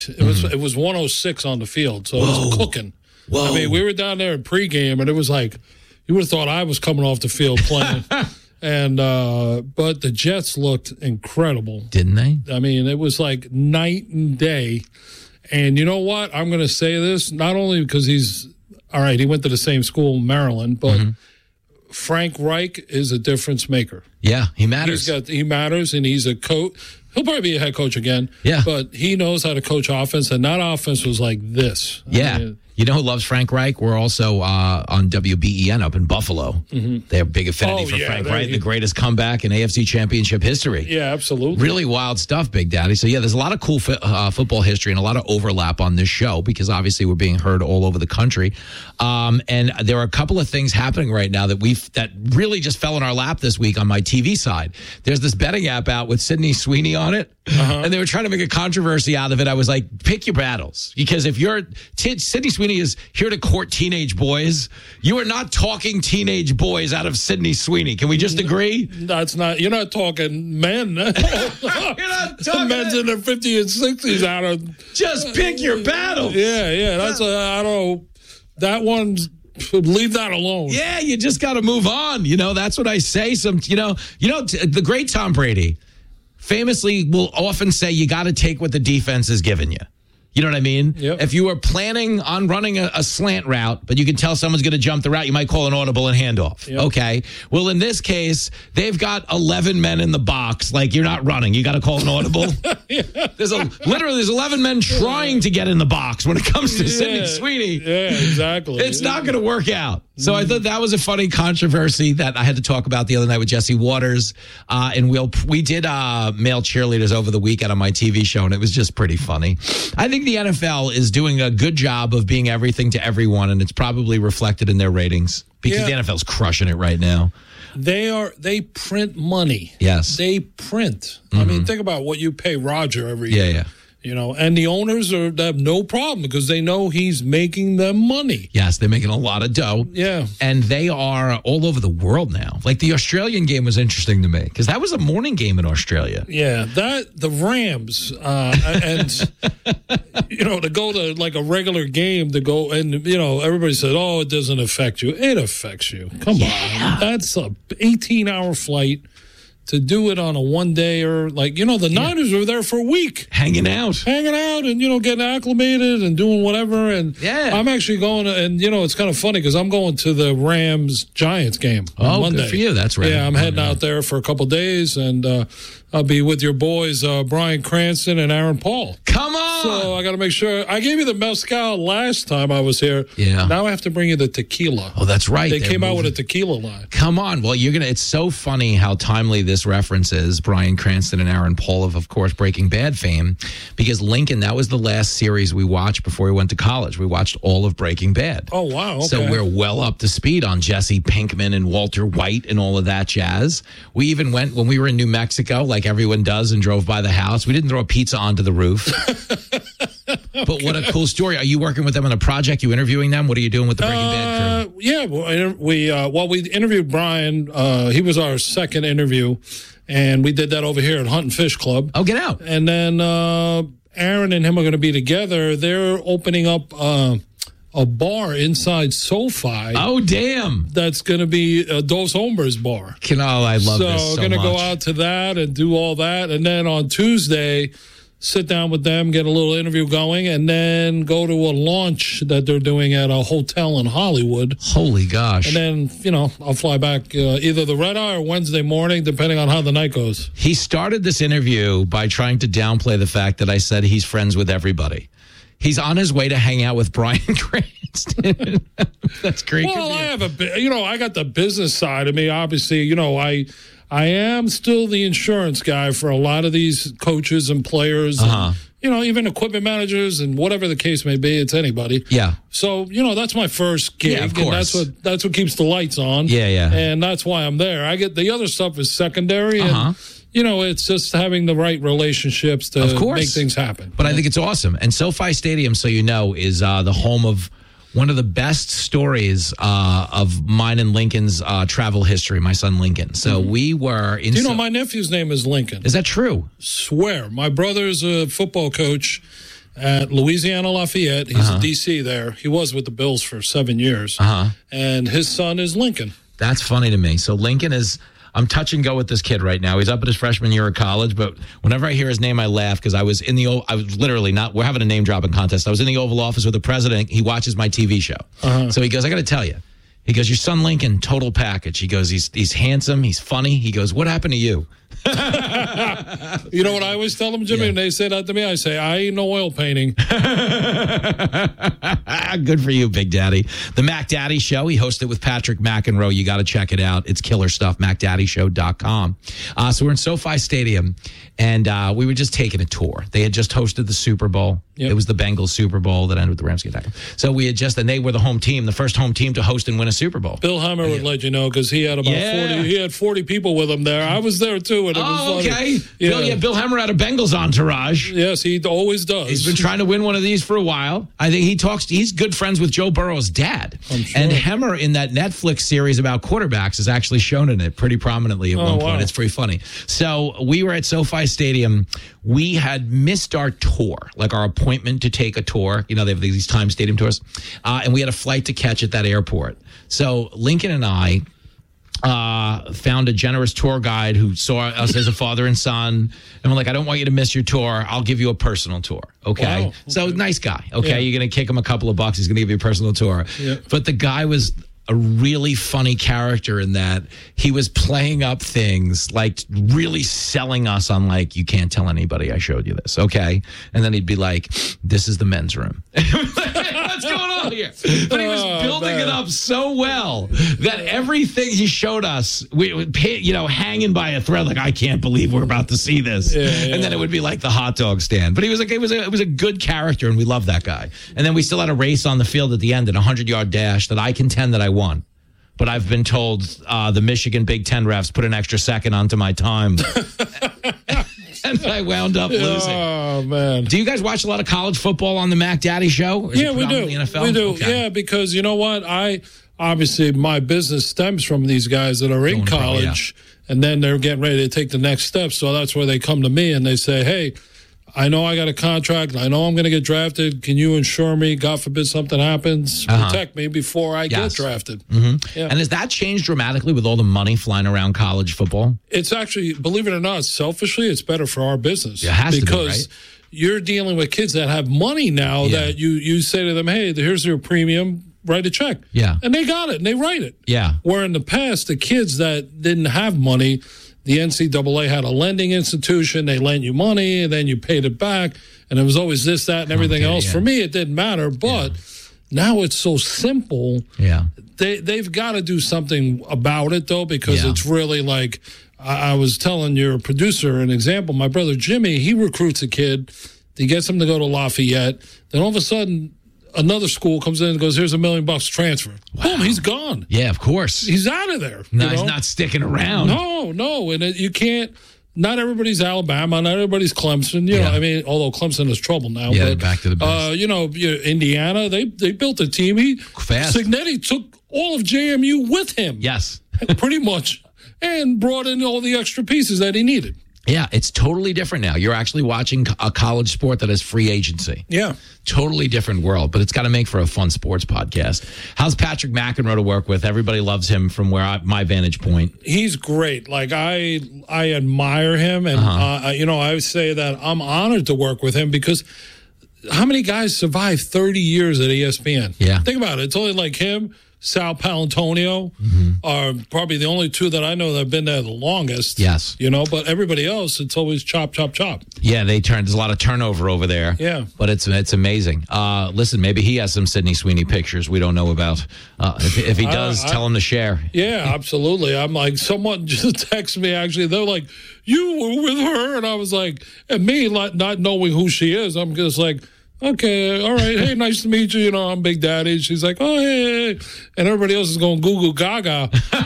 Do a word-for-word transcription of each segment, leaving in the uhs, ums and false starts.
It was mm. it was one oh six on the field, so Whoa. it was cooking. Whoa. I mean, we were down there in pregame, and it was like you would have thought I was coming off the field playing. and uh, but the Jets looked incredible, didn't they? I mean, it was like night and day. And you know what? I'm going to say this not only because he's all right. He went to the same school in Maryland, but mm-hmm. Frank Reich is a difference maker. Yeah, he matters. He's got he matters, and he's a coach. He'll probably be a head coach again. Yeah. But he knows how to coach offense, and that offense was like this. Yeah. I mean, you know who loves Frank Reich? We're also uh, on W B E N up in Buffalo. Mm-hmm. They have big affinity oh, for yeah, Frank they, Reich, the greatest comeback in A F C Championship history. Yeah, absolutely. Really wild stuff, Big Daddy. So, yeah, there's a lot of cool fi- uh, football history and a lot of overlap on this show because obviously we're being heard all over the country. Um, and there are a couple of things happening right now that we've that really just fell in our lap this week on my T V side. There's this betting app out with Sydney Sweeney on it. Uh-huh. And they were trying to make a controversy out of it. I was like, pick your battles. Because if you're, t- Sydney Sweeney is here to court teenage boys. You are not talking teenage boys out of Sydney Sweeney. Can we just agree? That's not, you're not talking men. You're not talking men's in their fifties and sixties out of. Just pick your battles. Yeah, yeah. That's, a, I don't know. That one's. Leave that alone. Yeah, you just got to move on. You know, that's what I say. Some, you know, you know, t- the great Tom Brady famously will often say you got to take what the defense is giving you. You know what I mean? Yep. If you are planning on running a, a slant route, but you can tell someone's going to jump the route, you might call an audible and handoff. Yep. Okay. Well, in this case, they've got eleven men in the box. Like, you're not running. You got to call an audible. yeah. There's a literally there's eleven men trying to get in the box when it comes to yeah. Sydney Sweeney. Yeah, exactly. It's not going to work out. So I thought that was a funny controversy that I had to talk about the other night with Jesse Waters. Uh, and we'll, we did uh, male cheerleaders over the weekend on my T V show, and it was just pretty funny. I think the N F L is doing a good job of being everything to everyone, and it's probably reflected in their ratings because yeah. the N F L's crushing it right now. They are. They print money. Yes. They print. Mm-hmm. I mean, think about what you pay Roger every yeah, year. Yeah. You know, and the owners are they have no problem because they know he's making them money. Yes, they're making a lot of dough. Yeah. And they are all over the world now. Like the Australian game was interesting to me because that was a morning game in Australia. Yeah, that the Rams uh, and you know to go to like a regular game to go and you know everybody said, "Oh, it doesn't affect you." It affects you. Come yeah. on, that's a eighteen hour flight. To do it on a one day or like, you know, the yeah. Niners were there for a week. Hanging out. Hanging out and, you know, getting acclimated and doing whatever. And yeah. I'm actually going to, and, you know, it's kind of funny because I'm going to the Rams-Giants game on oh, Monday. Good for you. That's right. Yeah, I'm oh, heading yeah. out there for a couple of days and uh, I'll be with your boys, uh, Brian Cranston and Aaron Paul. Come on. So I got to make sure. I gave you the mezcal last time I was here. Yeah. Now I have to bring you the tequila. Oh, that's right. They They're came moving. out with a tequila line. Come on. Well, you're going to, it's so funny how timely this reference is. Brian Cranston and Aaron Paul of, of course, Breaking Bad fame, because Lincoln, that was the last series we watched before we went to college. We watched all of Breaking Bad. Oh, wow. Okay. So we're well up to speed on Jesse Pinkman and Walter White and all of that jazz. We even went, when we were in New Mexico, like everyone does, and drove by the house. We didn't throw a pizza onto the roof. But okay. What a cool story. Are you working with them on a project? You interviewing them? What are you doing with the Breaking uh, Bad crew? Yeah, well, we, uh, well, we interviewed Brian. Uh, he was our second interview. And we did that over here at Hunt and Fish Club. Oh, get out. And then uh, Aaron and him are going to be together. They're opening up uh, a bar inside SoFi. Oh, damn. That's going to be a Dos Hombres bar. Can, oh, I love so this so we're going to much. go out to that and do all that. And then on Tuesday, sit down with them, get a little interview going, and then go to a launch that they're doing at a hotel in Hollywood. Holy gosh. And then, you know, I'll fly back uh, either the red eye or Wednesday morning, depending on how the night goes. He started this interview by trying to downplay the fact that I said he's friends with everybody. He's on his way to hang out with Brian Cranston. That's great. Well, I have a, you know, I got the business side of me. Obviously, you know, I... I am still the insurance guy for a lot of these coaches and players, uh-huh. and, you know, even equipment managers and whatever the case may be. It's anybody. Yeah. So, you know, that's my first gig. Yeah, of course. And that's what that's what keeps the lights on. Yeah, yeah. And that's why I'm there. I get the other stuff is secondary. Uh-huh. And, you know, it's just having the right relationships to of course. make things happen. But I think it's awesome. And SoFi Stadium, so you know, is uh, the home of one of the best stories uh, of mine and Lincoln's uh, travel history, my son Lincoln. So mm-hmm. we were in... Do you know so- my nephew's name is Lincoln? Is that true? Swear. My brother's a football coach, at Louisiana Lafayette. He's Uh-huh. a D C there. He was with the Bills for seven years. Uh-huh. And his son is Lincoln. That's funny to me. So Lincoln is, I'm touch and go with this kid right now. He's up at his freshman year of college, but whenever I hear his name, I laugh because I was in the, O- I was literally not, we're having a name dropping contest. I was in the Oval Office with the president. He watches my T V show. Uh-huh. So he goes, I got to tell you. He goes, your son Lincoln, total package. He goes, he's he's handsome. He's funny. He goes, what happened to you? You know what I always tell them, Jimmy? Yeah. When they say that to me, I say, I ain't no oil painting. Good for you, Big Daddy. The Mac Daddy Show. He hosted with Patrick McEnroe. You got to check it out. It's killer stuff. mac daddy show dot com. Uh, so we're in SoFi Stadium, and uh, we were just taking a tour. They had just hosted the Super Bowl. Yep. It was the Bengals Super Bowl that ended with the Rams getting tackle. So we had just, and they were the home team, the first home team to host and win a Super Bowl. Bill Hummer would let you know because he had about Yeah. forty. He had forty people with him there. I was there too, and it Oh, was funny. okay. Yeah. Bill, yeah, Bill Hemmer had a Bengals entourage. Yes, he always does. He's been trying to win one of these for a while. I think he talks, he's good friends with Joe Burrow's dad. I'm sure. And Hemmer in that Netflix series about quarterbacks is actually shown in it pretty prominently at Oh, one point. wow. It's pretty funny. So we were at SoFi Stadium. We had missed our tour, like our appointment to take a tour. You know, they have these time stadium tours. Uh, and we had a flight to catch at that airport. So Lincoln and I uh, found a generous tour guide who saw us as a father and son. And we're like, I don't want you to miss your tour. I'll give you a personal tour. Okay. Wow, okay. So nice guy. Okay. Yeah. You're going to kick him a couple of bucks. He's going to give you a personal tour. Yeah. But the guy was a really funny character in that he was playing up things, like really selling us on like, you can't tell anybody I showed you this. Okay. And then he'd be like, this is the men's room. What's going on here? But he was Oh, building man. it up so well that everything he showed us, we would pay, you know, hanging by a thread, like, I can't believe we're about to see this. Yeah, yeah. And then it would be like the hot dog stand. But he was like, it was a, it was a good character, and we loved that guy. And then we still had a race on the field at the end, at a hundred-yard dash that I contend that I won. But I've been told uh, the Michigan Big Ten refs put an extra second onto my time. And I wound up losing. Oh, man. Do you guys watch a lot of college football on the Mac Daddy Show? Or is it Yeah, we do. predominantly N F L? We do. Okay. Yeah, because you know what? I obviously my business stems from these guys that are in Going pro, college, and then they're getting ready to take the next step. So that's where they come to me and they say, "Hey, I know I got a contract. I know I'm going to get drafted. Can you insure me? God forbid something happens, Uh-huh. protect me before I Yes. get drafted." Mm-hmm. Yeah. And has that changed dramatically with all the money flying around college football? It's actually, believe it or not, selfishly, it's better for our business. It has to be, because right? you're dealing with kids that have money now Yeah. that you you say to them, "Hey, here's your premium. Write a check." Yeah. And they got it, and they write it. Yeah. Where in the past, the kids that didn't have money, the N C double A had a lending institution. They lent you money, and then you paid it back. And it was always this, that, and everything Okay, else. yeah. For me, it didn't matter. But now it's so simple. Yeah. They, they've got to do something about it, though, because Yeah. it's really like I, I was telling your producer an example. My brother Jimmy, he recruits a kid. He gets him to go to Lafayette. Then all of a sudden, another school comes in and goes, "Here's a million bucks transfer." Boom, he's gone. Yeah, of course. He's out of there. no, you he's know? not sticking around. No, no, and it, you can't. Not everybody's Alabama. Not everybody's Clemson. You know, Yeah. I mean, although Clemson is trouble now. Yeah, but, they're back to the best. Uh, you know, you know, Indiana. They they built a team. He Fast. Signetti took all of J M U with him. Yes. pretty much, and brought in all the extra pieces that he needed. Yeah, it's totally different now. You're actually watching a college sport that has free agency. Yeah. Totally different world, but it's got to make for a fun sports podcast. How's Patrick McEnroe to work with? Everybody loves him from where I, my vantage point. He's great. Like I, I admire him, and Uh-huh. uh, you know, I would say that I'm honored to work with him because how many guys survive thirty years at E S P N? Yeah. Think about it. It's only like him, Sal Palantonio Mm-hmm. are probably the only two that I know that have been there the longest. Yes. You know, but everybody else, it's always chop, chop, chop. Yeah, they turned. There's a lot of turnover over there. Yeah. but it's it's amazing. Uh, listen, maybe he has some Sydney Sweeney pictures we don't know about. Uh, if, if he does, I- tell him to share. Yeah, absolutely. I'm like, someone just texted me, actually. They're like, "You were with her?" And I was like, and me not, not knowing who she is, I'm just like, "Okay, all right. Hey, nice to meet you. You know, I'm Big Daddy." She's like, "Oh, hey, hey." And everybody else is going Google Gaga.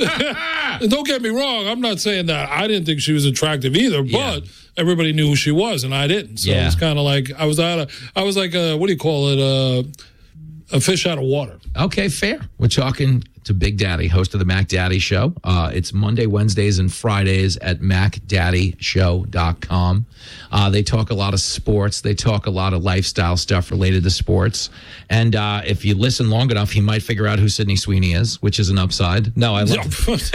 And don't get me wrong. I'm not saying that I didn't think she was attractive either, Yeah. but everybody knew who she was, and I didn't. So Yeah. it's kind of like I was out of, I was like, uh, what do you call it? Uh, a fish out of water. Okay, fair. We're talking to Big Daddy, host of the Mac Daddy Show. Uh, it's Monday, Wednesdays, and Fridays at mac daddy show dot com. Uh, they talk a lot of sports. They talk a lot of lifestyle stuff related to sports. And uh, if you listen long enough, he might figure out who Sydney Sweeney is, which is an upside. No, I love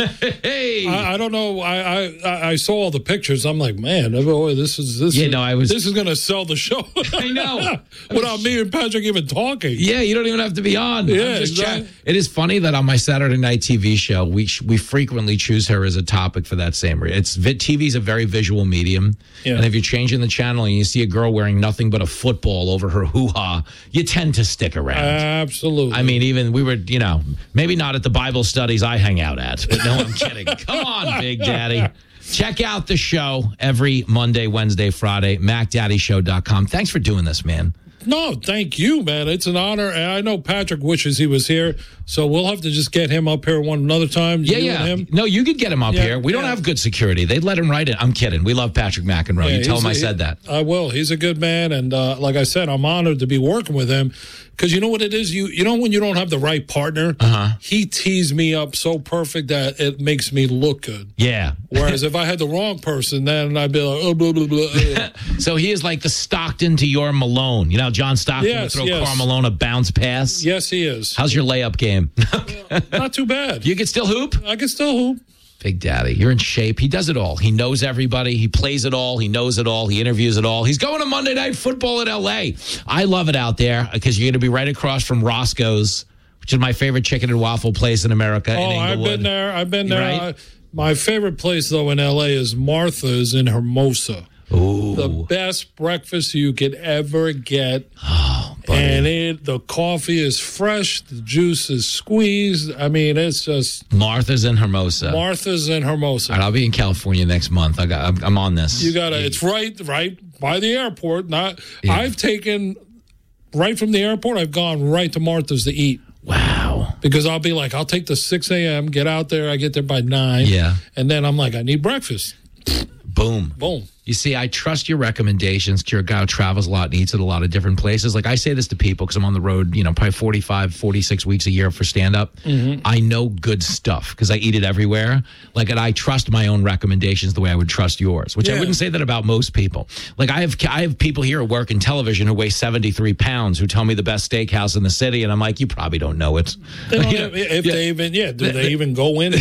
Hey! I, I don't know. I, I I saw all the pictures. I'm like, man, boy, this is this. Yeah, is, no, I was- This is going to sell the show. I know. Without me and Patrick even talking. Yeah, you don't even have to be on. Yeah, I'm just exactly. chat- It is funny that on my Saturday night T V show, we we frequently choose her as a topic for that same reason. It's T V is a very visual medium, Yeah. and if you're changing the channel and you see a girl wearing nothing but a football over her hoo-ha, you tend to stick around. Absolutely. I mean, even we were, you know, maybe not at the Bible studies I hang out at, but no, I'm kidding. Come on, Big Daddy. Check out the show every Monday, Wednesday, Friday, mac daddy show dot com. Thanks for doing this, man. No, thank you, man. It's an honor. And I know Patrick wishes he was here, so we'll have to just get him up here one another time. Yeah, you yeah. and him. No, you could get him up Yeah, here. We don't yeah. have good security. They'd let him right in. I'm kidding. We love Patrick McEnroe. Yeah, you tell he's him a- I said that. I will. He's a good man, and uh, like I said, I'm honored to be working with him. Because you know what it is? You you know when you don't have the right partner, Uh-huh. he tees me up so perfect that it makes me look good. Yeah. Whereas if I had the wrong person, then I'd be like, oh, blah, blah, blah. blah. So he is like the Stockton to your Malone. You know, John Stockton Yes, would throw yes. Karl Malone a bounce pass. Yes, he is. How's your layup game? Not too bad. You can still hoop? I can still hoop. Big Daddy, you're in shape. He does it all. He knows everybody. He plays it all. He knows it all. He interviews it all. He's going to Monday Night Football in L A. I love it out there because you're going to be right across from Roscoe's, which is my favorite chicken and waffle place in America. Oh, in I've Inglewood. been there. I've been there. Right? I, my favorite place, though, in L A is Martha's in Hermosa. Ooh. The best breakfast you could ever get. Oh, buddy. And it, the coffee is fresh. The juice is squeezed. I mean, it's just Martha's in Hermosa. Martha's in Hermosa. All right, I'll be in California next month. I got. I'm, I'm on this. You got to, it's right, right by the airport. Not, Yeah. I've taken, right from the airport, I've gone right to Martha's to eat. Wow. Because I'll be like, I'll take the six a.m., get out there, I get there by nine. Yeah. And then I'm like, I need breakfast. Boom. Boom. You see, I trust your recommendations. You're a guy who travels a lot and eats at a lot of different places. Like I say this to people because I'm on the road, you know, probably forty-five, forty-six weeks a year for stand-up. Mm-hmm. I know good stuff because I eat it everywhere. Like, and I trust my own recommendations the way I would trust yours, which I Yeah. wouldn't say that about most people. Like I have, I have people here who work in television who weigh seventy-three pounds who tell me the best steakhouse in the city, and I'm like, you probably don't know it. They don't You have- know, if yeah. they even, yeah, do they even go in?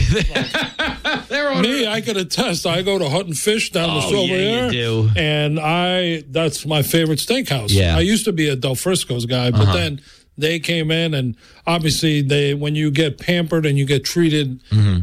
They're on Me, I could attest. I go to Hut and Fish down the Oh, street over yeah, you there, do. and I that's my favorite steakhouse. Yeah. I used to be a Del Frisco's guy, but Uh-huh. then they came in, and obviously they when you get pampered and you get treated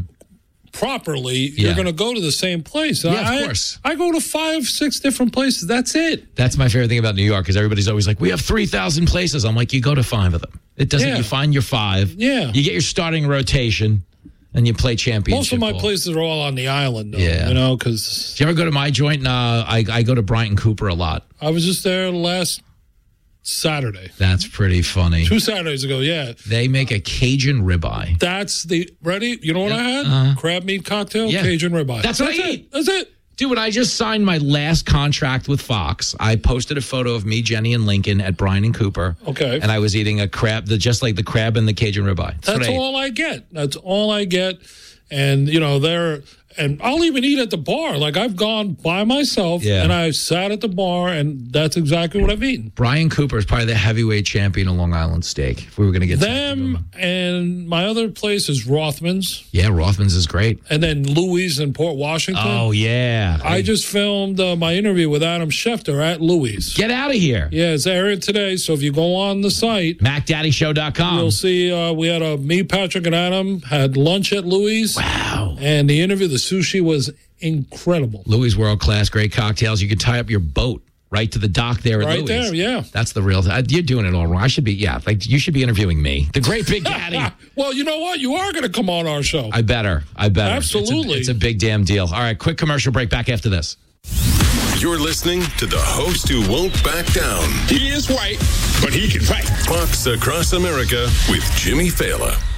properly, Mm-hmm. Yeah. you're going to go to the same place. Yeah, of I, course. I go to five, six different places. That's it. That's my favorite thing about New York because everybody's always like, we have three thousand places. I'm like, you go to five of them. It doesn't, Yeah. you find your five. Yeah. You get your starting rotation and you play championship. Most of my ball. places are all on the island, though, Yeah. you know, because Do you ever go to my joint? Uh, I, I go to Bryant Cooper a lot. I was just there last Saturday. That's pretty funny. Two Saturdays ago, yeah. They make a Cajun ribeye. That's the ready. You know what I had? Uh-huh. Crab meat cocktail, Yeah. Cajun ribeye. That's what I it. eat. That's it. Dude, when I just signed my last contract with Fox, I posted a photo of me, Jenny, and Lincoln at Bryan and Cooper. Okay. And I was eating a crab, the, just like the crab and the Cajun ribeye. That's, That's what I ate. all I get. That's all I get. And you know, they're and I'll even eat at the bar. Like I've gone by myself Yeah. and I sat at the bar, and that's exactly what I've eaten. Bryan Cooper is probably the heavyweight champion of Long Island steak. If we were going to get Them and my other place is Rothman's, yeah, Rothman's is great. and then Louis in Port Washington. Oh yeah, I just filmed uh, my interview with Adam Schefter at Louis. get out of here. Yeah, it's airing today. So if you go on the site, Mac Daddy Show dot com. you'll see uh, we had a me, Patrick, and Adam had lunch at Louis. Wow. And the interview, the sushi was incredible. Louis World Class, great cocktails. You can tie up your boat right to the dock there at Right Louis. there, yeah. That's the real. Uh, you're doing it all wrong. I should be. Yeah, like you should be interviewing me, the great Big Daddy. Well, you know what? You are going to come on our show. I better. I better. Absolutely. It's a, it's a big damn deal. All right, quick commercial break. Back after this. You're listening to the host who won't back down. He is white, but he can fight. Fox Across America with Jimmy Fallon.